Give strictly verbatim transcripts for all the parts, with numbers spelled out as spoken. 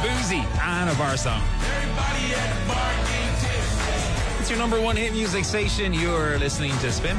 Boozy and a bar song. It's your number one hit music station. You're listening to Spin.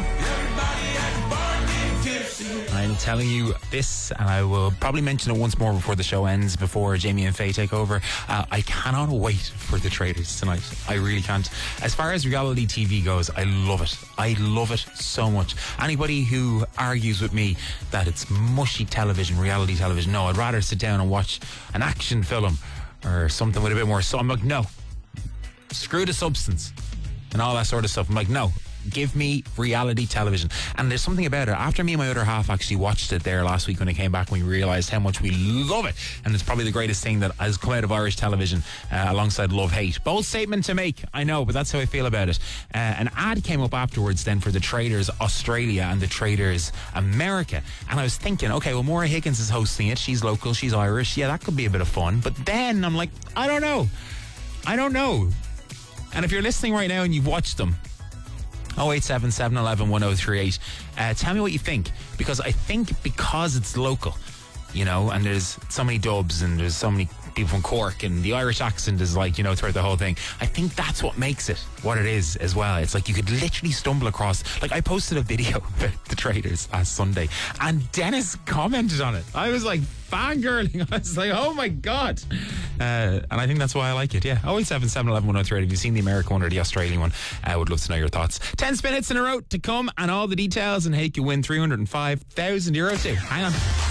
I'm telling you this, and I will probably mention it once more before the show ends, before Jamie and Faye take over. Uh, I cannot wait for the Traitors tonight. I really can't. As far as reality T V goes, I love it. I love it so much. Anybody who argues with me that it's mushy television, reality television, no, I'd rather sit down and watch an action film or something with a bit more. So I'm like, no. Screw the substance and all that sort of stuff. I'm like, no. Give me reality television. And there's something about it. After me and my other half actually watched it there last week when it came back, we realised how much we love it. And it's probably the greatest thing that has come out of Irish television, uh, alongside Love Hate. Bold statement to make, I know, but that's how I feel about it. Uh, an ad came up afterwards then for the Traitors Australia and the Traitors America. And I was thinking, okay, well, Maura Higgins is hosting it. She's local, she's Irish. Yeah, that could be a bit of fun. But then I'm like, I don't know. I don't know. And if you're listening right now and you've watched them, oh eight seven, seven one one, one oh three eight. Uh, tell me what you think, because I think because it's local, you know, and there's so many dubs and there's so many people from Cork and the Irish accent is like, you know, throughout the whole thing. I think that's what makes it what it is as well. It's like you could literally stumble across, like I posted a video about the Traitors last Sunday and Dennis commented on it. I was like fangirling. I was like, oh my God. Uh, and I think that's why I like it. Yeah. oh eight seven, seven one one, one oh three eight. Have you seen the American one or the Australian one? I would love to know your thoughts. ten spin hits in a row to come and all the details, and hey, you win three hundred five thousand euro too. Hang on.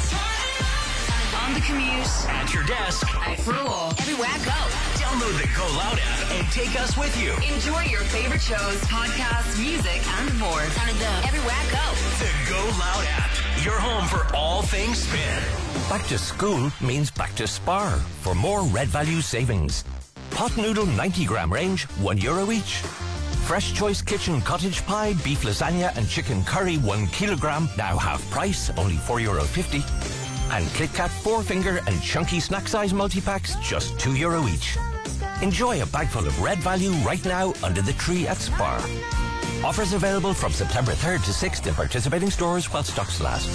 On the commute, at your desk, at school, everywhere I go. Download the Go Loud app and take us with you. Enjoy your favorite shows, podcasts, music, and more. Turn it up everywhere I go. The Go Loud app, your home for all things spin. Back to school means back to Spar for more Red Value savings. Pot noodle ninety gram range, one euro each. Fresh Choice Kitchen cottage pie, beef lasagna, and chicken curry, one kilogram, now half price, only four euro fifty. And Kit Kat four finger and chunky snack size multi-packs, just two euro each. Enjoy a bag full of Red Value right now under the tree at Spar. Offers available from September third to sixth in participating stores while stocks last.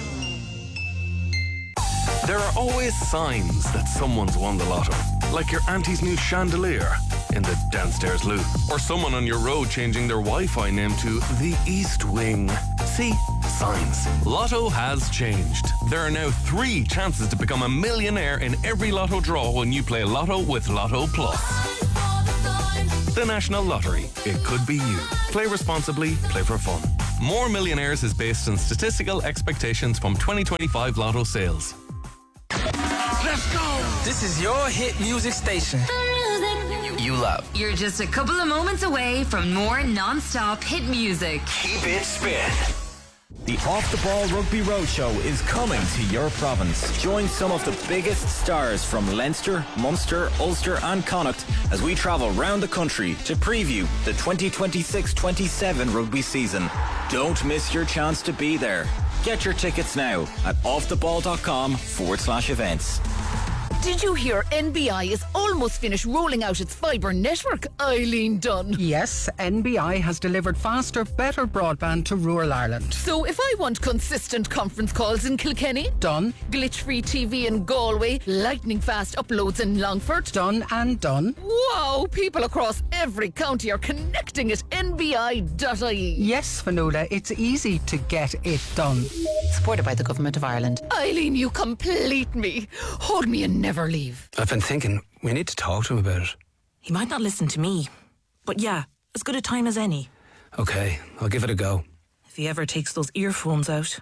There are always signs that someone's won the lotto, like your auntie's new chandelier in the downstairs loo, or someone on your road changing their Wi-Fi name to the East Wing. See? Signs. Lotto has changed. There are now three chances to become a millionaire in every lotto draw when you play Lotto with Lotto Plus. The National Lottery. It could be you. Play responsibly, play for fun. More Millionaires is based on statistical expectations from twenty twenty-five Lotto sales. Let's go! This is your hit music station. You love. You're just a couple of moments away from more non-stop hit music. Keep it spin. The Off the Ball Rugby Roadshow is coming to your province. Join some of the biggest stars from Leinster, Munster, Ulster and Connacht as we travel round the country to preview the twenty twenty-six twenty-seven rugby season. Don't miss your chance to be there. Get your tickets now at offtheball.com forward slash events. Did you hear N B I is almost finished rolling out its fibre network? Eileen Dunn. Yes, N B I has delivered faster, better broadband to rural Ireland. So if I want consistent conference calls in Kilkenny, done. Glitch-free T V in Galway, lightning-fast uploads in Longford, done and done. Wow, people across every county are connecting at N B I dot I E. Yes, Fionnuala, it's easy to get it done. Supported by the Government of Ireland. Eileen, you complete me. Hold me and never leave. I've been thinking, we need to talk to him about it. He might not listen to me, but yeah, as good a time as any. Okay, I'll give it a go. If he ever takes those earphones out.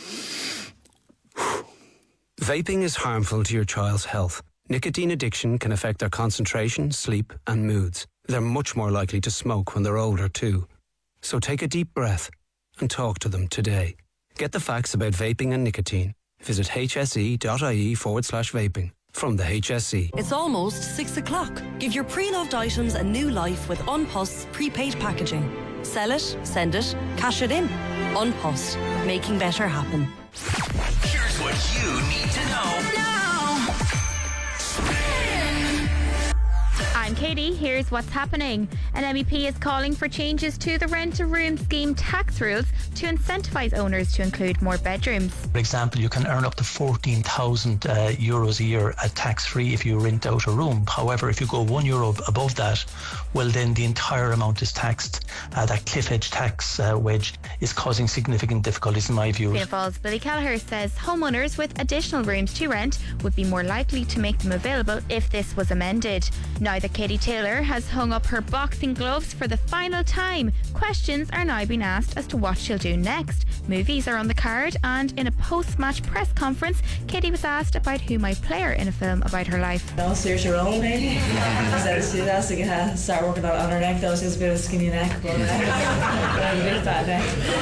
Vaping is harmful to your child's health. Nicotine addiction can affect their concentration, sleep and moods. They're much more likely to smoke when they're older too. So take a deep breath and talk to them today. Get the facts about vaping and nicotine. Visit hse.ie forward slash vaping. From the H S E. It's almost six o'clock. Give your pre-loved items a new life with Unpost prepaid packaging. Sell it, send it, cash it in. Unpost, making better happen. Here's what you need to know now. Spin. I'm Katie. Here's what's happening. An M E P is calling for changes to the rent-a-room scheme tax rules to incentivise owners to include more bedrooms. For example, you can earn up to fourteen thousand uh, euros a year uh, tax-free if you rent out a room. However, if you go one euro above that, well then the entire amount is taxed. Uh, that cliff edge tax uh, wedge is causing significant difficulties in my view. Fianna Fáil's Billy Kelleher says homeowners with additional rooms to rent would be more likely to make them available if this was amended. Now that Katie Taylor has hung up her boxing gloves for the final time, questions are now being asked as to what she'll do next. Movies are on the card, and in a post-match press conference, Katie was asked about who might play her in a film about her life. No, Saoirse Ronan, maybe. Instead of do that, so you can start working on, on her neck, though. She has a bit of a skinny neck, but uh, I have a bit of fat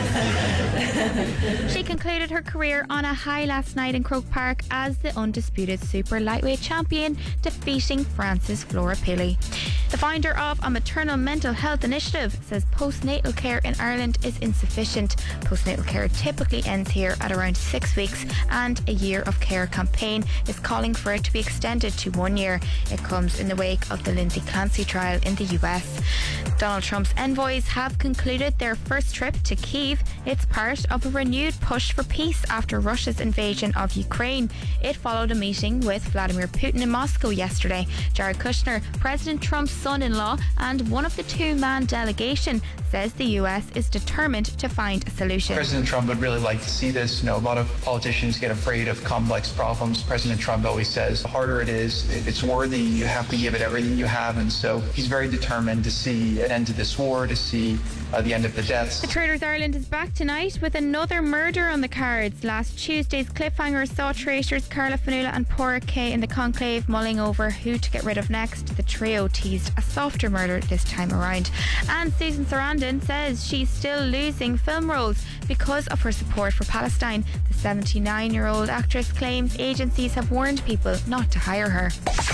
neck. She concluded her career on a high last night in Croke Park as the undisputed super lightweight champion, defeating France's Flora Pili. The founder of a maternal mental health initiative says postnatal care in Ireland is insufficient. Postnatal care typically ends here at around six weeks, and a year of care campaign is calling for it to be extended to one year. It comes in the wake of the Lindsay Clancy trial in the U S. Donald Trump's envoys have concluded their first trip to Kyiv. It's part of a renewed push for peace after Russia's invasion of Ukraine. It followed a meeting with Vladimir Putin in Moscow yesterday. Jared Kushner, President Trump's son-in-law and one of the two-man delegation, says the U S is determined to find a solution. President Trump would really like to see this. You know, a lot of politicians get afraid of complex problems. President Trump always says, the harder it is, if it's worthy, you have to give it everything you have. And so he's very determined to see an end to this war, to see uh, the end of the deaths. The Traders Ireland is back tonight with another murder on the cards. Last Tuesday's cliffhanger saw traitors Carla Fanula and Porrick Kay in the conclave mulling over who to get rid of next. The trio teased a softer murder this time around. And Susan Sarandon says she's still losing film roles because of her support for Palestine. The seventy-nine-year-old actress claims agencies have warned people not to hire her.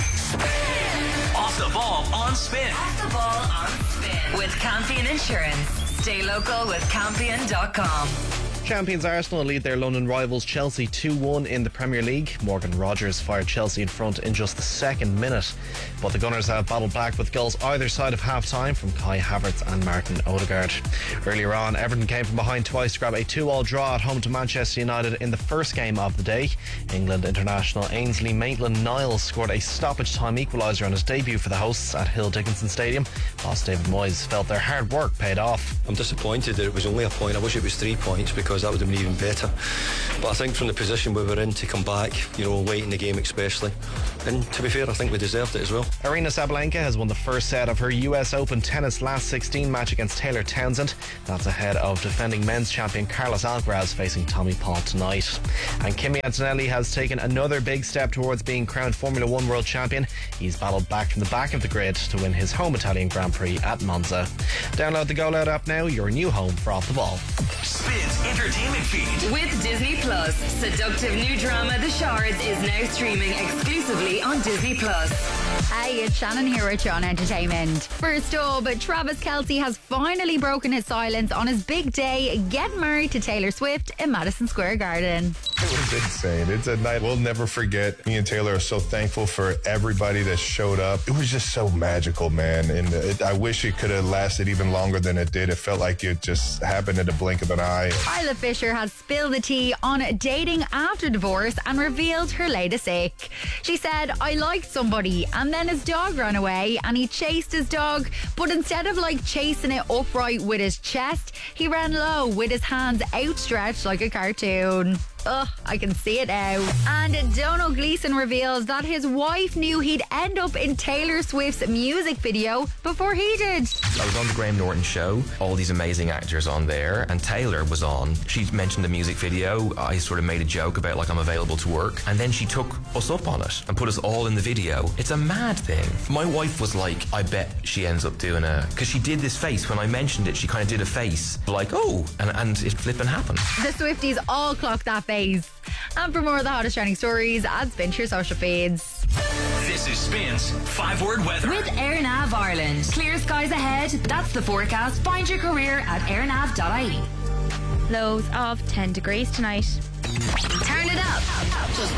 Off the ball on Spin. Off the ball on Spin. With Campion Insurance. Stay local with Campion dot com. Champions Arsenal lead their London rivals Chelsea two one in the Premier League. Morgan Rogers fired Chelsea in front in just the second minute, but the Gunners have battled back with goals either side of half-time from Kai Havertz and Martin Odegaard. Earlier on, Everton came from behind twice to grab a two all draw at home to Manchester United in the first game of the day. England international Ainsley Maitland-Niles scored a stoppage-time equaliser on his debut for the hosts at Hill Dickinson Stadium. Boss David Moyes felt their hard work paid off. I'm disappointed that it was only a point. I wish it was three points because that would have been even better. But I think from the position we were in to come back, you know, late in the game especially, and to be fair, I think we deserved it as well. Aryna Sabalenka has won the first set of her U S Open tennis last sixteen match against Taylor Townsend. That's ahead of defending men's champion Carlos Alcaraz facing Tommy Paul tonight. And Kimi Antonelli has taken another big step towards being crowned Formula One world champion. He's battled back from the back of the grid to win his home Italian Grand Prix at Monza. Download the Go Loud app now, your new home for Off the Ball. Spins Entertainment Feed. With Disney Plus. Seductive new drama The Shards is now streaming exclusively on Disney Plus. Hey, it's Shannon here with you on Entertainment. First up, Travis Kelce has finally broken his silence on his big day, getting married to Taylor Swift in Madison Square Garden. It was insane. It's a night we'll never forget. Me and Taylor are so thankful for everybody that showed up. It was just so magical, man. And it, I wish it could have lasted even longer than it did. It felt like it just happened in the blink of an eye. Isla Fisher has spilled the tea on dating after divorce and revealed her latest ick. She said, I liked somebody and then his dog ran away and he chased his dog, but instead of like chasing it upright with his chest, he ran low with his hands outstretched like a cartoon. Ugh, I can see it now. And Donald Gleason reveals that his wife knew he'd end up in Taylor Swift's music video before he did. I was on the Graham Norton show, all these amazing actors on there, and Taylor was on. She mentioned the music video. I sort of made a joke about like I'm available to work, and then she took us up on it and put us all in the video. It's a mad thing. My wife was like, I bet she ends up doing a, because she did this face when I mentioned it. She kind of did a face like, oh, and, and it flipping happened. The Swifties all clocked that face. And for more of the hottest trending stories, add Spin to your social feeds. This is Spin's five-word weather. With AirNav Ireland. Clear skies ahead. That's the forecast. Find your career at airnav dot I E. Lows of ten degrees tonight. Turn it up. Just